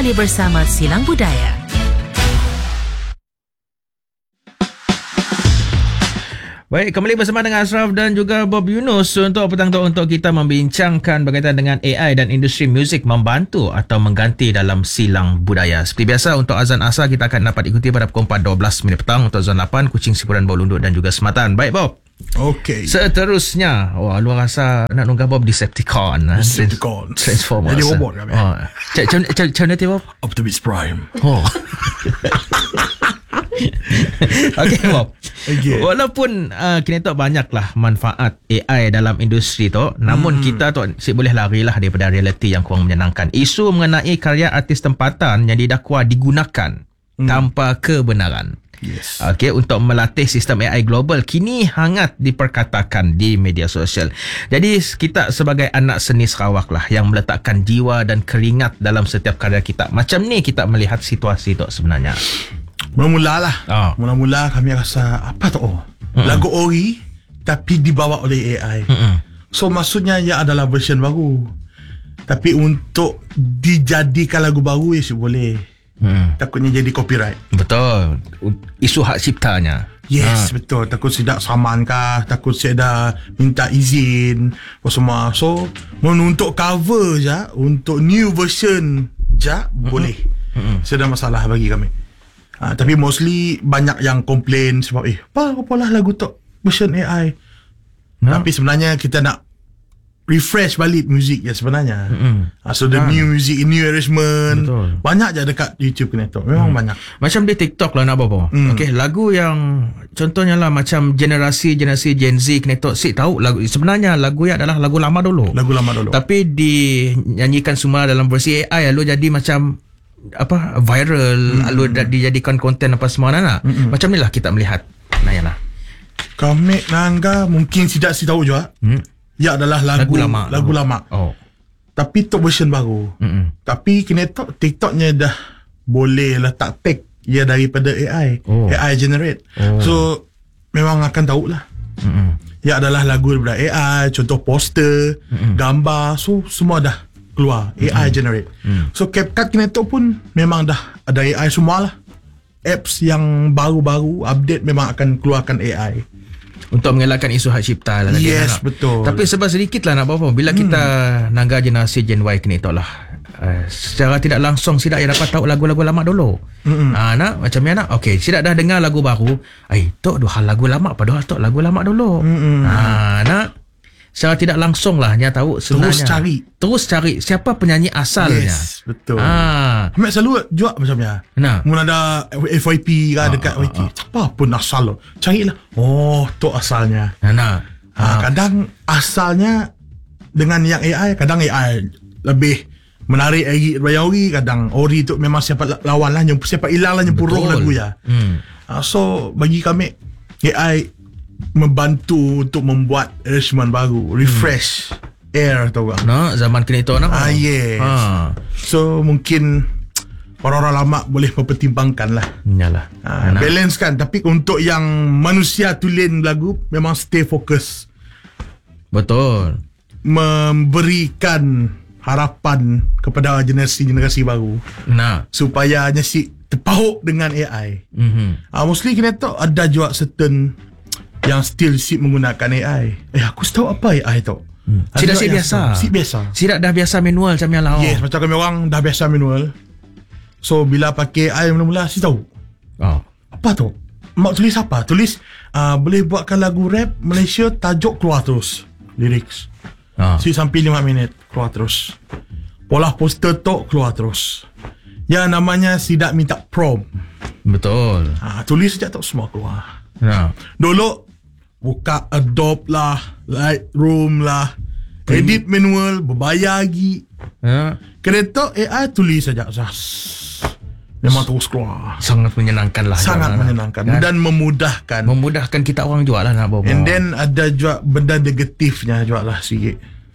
kembali bersama Silang Budaya. Baik, kembali bersama dengan Ashraf dan juga Bob Yunus untuk petang tu untuk kita membincangkan berkaitan dengan AI dan industri muzik membantu atau mengganti dalam silang budaya. Seperti biasa, untuk azan asar kita akan dapat ikuti pada pukul 4.12 minit petang untuk zon 8, Kuching, Siburan, Bawah Lunduk dan juga Sematan. Baik, Bob. Okey. Seterusnya, luar rasa nak nunggah Bob Decepticon. Transformers. Jadi robot kami. Macam mana tu, Bob? Optimus Prime. Okey, Bob. Okay. Walaupun kita tahu banyaklah manfaat AI dalam industri tu, namun kita tu boleh larilah daripada realiti yang kurang menyenangkan. Isu mengenai karya artis tempatan yang didakwa digunakan tanpa kebenaran. Yes. Okey, untuk melatih sistem AI global kini hangat diperkatakan di media sosial. Jadi kita sebagai anak seni Sarawak lah yang meletakkan jiwa dan keringat dalam setiap karya kita. Macam ni kita melihat situasi tu sebenarnya. Mula-mula kami rasa apa tu? Lagu ori tapi dibawa oleh AI. So maksudnya ia adalah version baru. Tapi untuk dijadikan lagu baru ya boleh. Takutnya jadi copyright. Betul. Isu hak ciptanya. Yes, betul. Takut tidak saman kah, takut saya dah minta izin apa semua. So untuk cover je, untuk new version je boleh. Sedang masalah bagi kami. Tapi mostly banyak yang komplain sebab apalah lagu tu version AI. Tapi sebenarnya kita nak refresh balik muzik ya sebenarnya. So the new music, new arrangement. Betul. Banyak je dekat YouTube kena tu. Memang banyak. Macam di TikTok lah nak apa. Okey, lagu yang contohnya lah macam generasi Gen Z kena tu tahu lagu sebenarnya lagu yang adalah lagu lama dulu. Tapi dinyanyikan semua dalam versi AI lalu jadi macam viral, lalu dijadikan konten apa semua nak. Macam ni lah kita melihat. Nayana. Kami nangga mungkin tidak si tahu juga. Ia adalah lagu lama. Tapi tu version baru. Tapi kena TikToknya dah boleh letak tag ia daripada AI. AI generate. So memang akan tahulah. Ia adalah lagu daripada AI, contoh poster, gambar, so semua dah keluar AI generate. So CapCut Kineto pun memang dah ada AI semualah. Apps yang baru-baru update memang akan keluarkan AI untuk mengelakkan isu hak cipta lah. Yes, betul. Tapi sebab sedikit lah nak apa-apa bila kita nangga generasi Gen Y kini tu lah, secara tidak langsung Sidak yang dapat tahu lagu-lagu lama dulu. Nak macam mana nak? Okey, Sidak dah dengar lagu baru, tu hal lagu lama padahal tu lagu lama dulu. Nak secara tidak langsung lah dia tahu sebenarnya. Terus cari siapa penyanyi asalnya. Yes, betul. Mek selalu jual macam ni. Mun ada FYP kan dekat YT. Apa pun asal lo. Carilah. Tu asalnya. Kadang asalnya dengan yang AI, kadang AI lebih menarik lagi daripada ori, kadang ori tu memang siapa lawan lah, siapa hilang lah nyempurung lagu ya. So bagi kami AI membantu untuk membuat arrangement baru, refresh air tau tak? Zaman kini tu nak. Yes. So mungkin orang-orang lama boleh mempertimbangkan lah. Yalah. Balance kan. Tapi untuk yang manusia tulen lagu memang stay fokus. Betul. Memberikan harapan kepada generasi baru. Supaya si terpaut dengan AI. Mostly kena tahu ada juga certain yang still menggunakan AI. Aku tahu apa AI tu. Sidak biasa. Sidak dah biasa manual macam yang lah. Yes, macam kami orang dah biasa manual. So bila pakai AI mula-mula si tahu. Apa tu? Mak tulis apa? Tulis boleh buatkan lagu rap Malaysia, tajuk keluar terus. Lyrics. Sampai 5 minit keluar terus. Pola poster tu keluar terus. Yang namanya Sidak minta prompt. Betul. Tulis saja tu semua keluar. Dulu buka Adobe lah, Lightroom lah, edit manual, berbayar lagi. Kereta AI tulis saja. Memang terus keluar. Sangat menyenangkan lah. Sangat menyenangkan dan memudahkan. Memudahkan kita orang juga lah nak bawa. And then ada juga benda negatifnya juga lah sikit.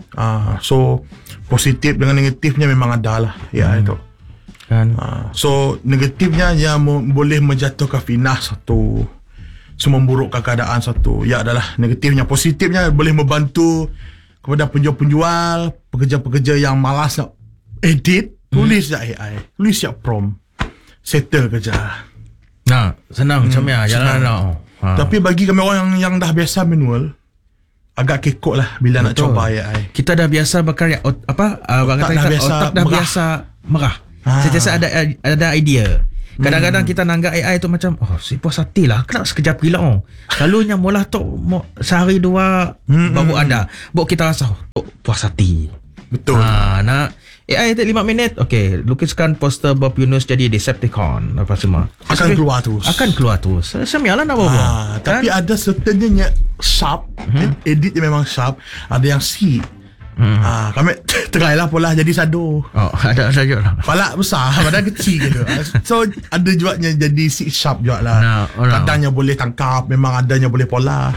So positif dengan negatifnya memang ada lah. Itu kan. So negatifnya yang boleh menjatuhkan finah satu, memburukkan keadaan satu. Adalah negatifnya. Positifnya boleh membantu kepada penjual-penjual, pekerja-pekerja yang malas nak edit, Tulis je AI, tulis je prompt, settle kerja. Nah, senang macam ya, jalan nak. Tapi bagi kami orang yang dah biasa manual, agak kekok lah bila nak coba AI. Kita dah biasa berkarya otak dah biasa merah. Sentiasa ada idea. Kadang-kadang kita nanggap AI tu macam si puas hati lah, kenapa sekejap gila selalunya mula tu sehari dua baru ada, baru kita rasa puas hati. Betul. Nak AI tu 5 minit, okay, lukiskan poster Bob Yunus jadi Decepticon apa semua akan keluar terus. Semialah nak bawa. Tapi ada certainnya sharp, edit yang memang sharp, ada yang C. Kami try lah pola jadi sado. Ada saja lah. Palak besar, badan kecil gitu. So ada juga yang jadi C sharp juga lah. Kadangnya boleh tangkap, memang adanya boleh pola.